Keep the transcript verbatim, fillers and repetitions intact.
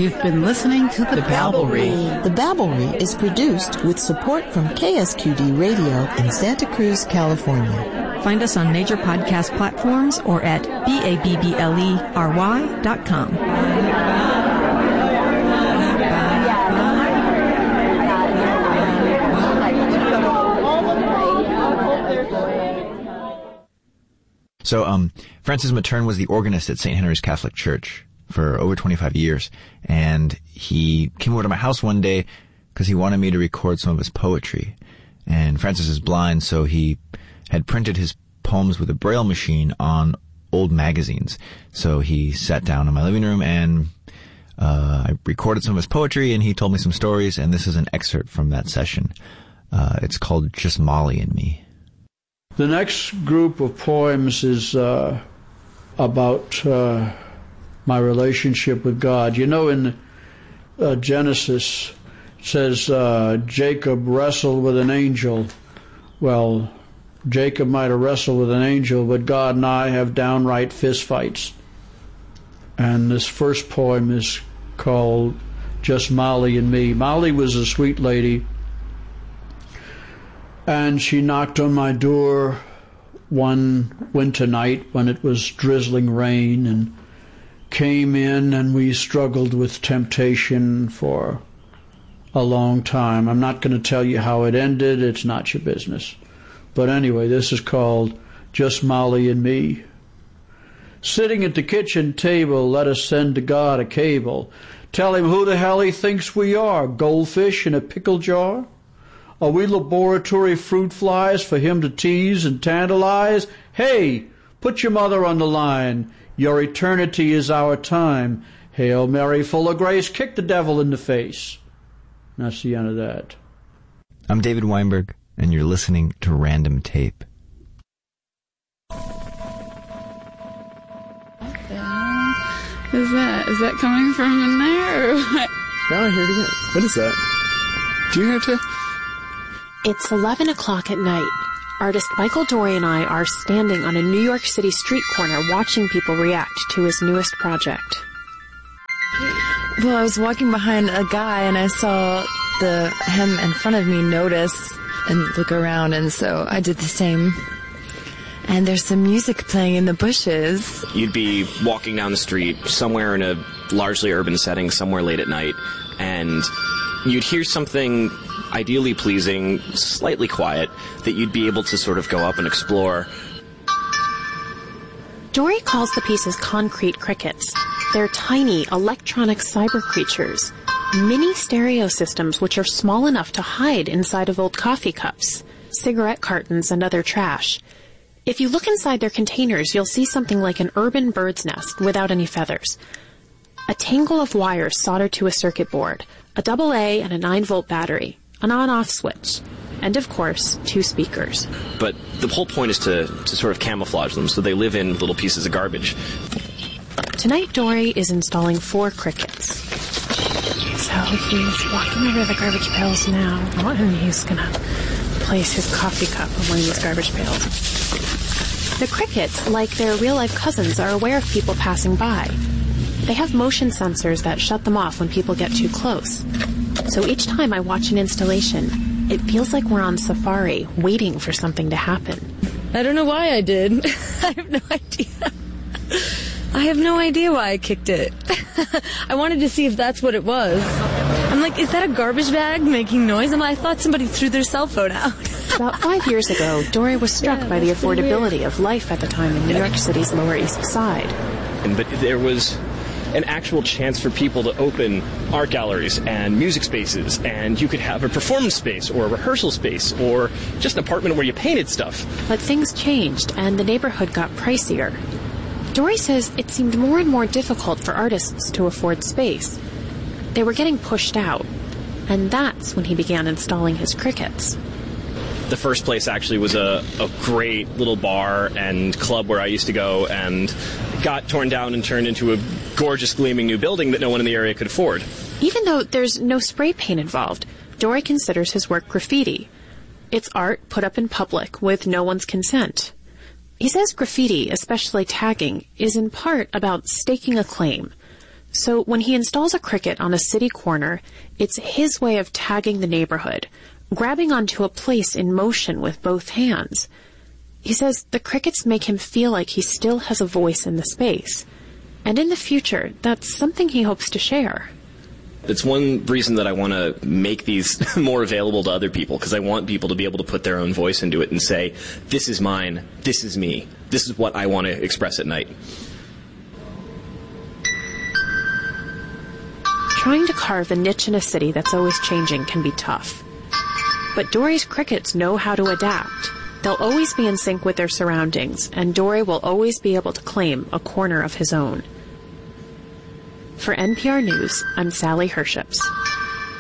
You've been listening to The Babblery. The Babblery is produced with support from K S Q D Radio in Santa Cruz, California. Find us on major podcast platforms or at B A B B L E R Y dot com. So, um, Francis Materne was the organist at Saint Henry's Catholic Church for over twenty-five years, and he came over to my house one day because he wanted me to record some of his poetry. And Francis is blind, so he had printed his poems with a Braille machine on old magazines. So he sat down in my living room and uh, I recorded some of his poetry, and he told me some stories, and this is an excerpt from that session. Uh, it's called Just Molly and Me. The next group of poems is uh, about uh, my relationship with God. You know, in uh, Genesis, it says uh, Jacob wrestled with an angel. Well, Jacob might have wrestled with an angel, but God and I have downright fistfights. And this first poem is called Just Molly and Me. Molly was a sweet lady, and she knocked on my door one winter night when it was drizzling rain, and came in, and we struggled with temptation for a long time. I'm not going to tell you how it ended. It's not your business. But anyway, this is called Just Molly and Me. Sitting at the kitchen table, let us send to God a cable. Tell him who the hell he thinks we are, goldfish in a pickle jar? Are we laboratory fruit flies for him to tease and tantalize? Hey, put your mother on the line. Your eternity is our time. Hail Mary, full of grace, kick the devil in the face. And that's the end of that. I'm David Weinberg, and you're listening to Random Tape. Is that is that coming from in there, or what? Now I hear it again. What is that? Do you hear it too? It's eleven o'clock at night. Artist Michael Dorey and I are standing on a New York City street corner watching people react to his newest project. Well, I was walking behind a guy and I saw the him in front of me notice and look around, and so I did the same. And there's some music playing in the bushes. You'd be walking down the street somewhere in a largely urban setting, somewhere late at night, and you'd hear something ideally pleasing, slightly quiet, that you'd be able to sort of go up and explore. Dorey calls the pieces concrete crickets. They're tiny, electronic cyber creatures, mini stereo systems which are small enough to hide inside of old coffee cups, cigarette cartons, and other trash. If you look inside their containers, you'll see something like an urban bird's nest without any feathers. A tangle of wires soldered to a circuit board, a double A and a nine volt battery, an on-off switch, and of course, two speakers. But the whole point is to, to sort of camouflage them so they live in little pieces of garbage. Tonight, Dorey is installing four crickets. So he's walking over to the garbage pails now, and he's gonna place his coffee cup in one of these garbage pails. The crickets, like their real-life cousins, are aware of people passing by. They have motion sensors that shut them off when people get too close. So each time I watch an installation, it feels like we're on safari, waiting for something to happen. I don't know why I did. I have no idea. I have no idea why I kicked it. I wanted to see if that's what it was. I'm like, is that a garbage bag making noise? And I thought somebody threw their cell phone out. About five years ago, Dorey was struck yeah, by the affordability of life at the time in New York City's Lower East Side. And, but there was an actual chance for people to open art galleries and music spaces, and you could have a performance space or a rehearsal space or just an apartment where you painted stuff. But things changed, and the neighborhood got pricier. Dorey says it seemed more and more difficult for artists to afford space. They were getting pushed out, and that's when he began installing his crickets. The first place actually was a, a great little bar and club where I used to go, and got torn down and turned into a gorgeous gleaming new building that no one in the area could afford. Even though there's no spray paint involved, Dorey considers his work graffiti. It's art put up in public with no one's consent. He says graffiti, especially tagging, is in part about staking a claim. So when he installs a cricket on a city corner, it's his way of tagging the neighborhood, grabbing onto a place in motion with both hands. He says the crickets make him feel like he still has a voice in the space. And in the future, that's something he hopes to share. It's one reason that I want to make these more available to other people, because I want people to be able to put their own voice into it and say, this is mine, this is me, this is what I want to express at night. Trying to carve a niche in a city that's always changing can be tough. But Dory's crickets know how to adapt. They'll always be in sync with their surroundings, and Dory will always be able to claim a corner of his own. For N P R News, I'm Sally Herships.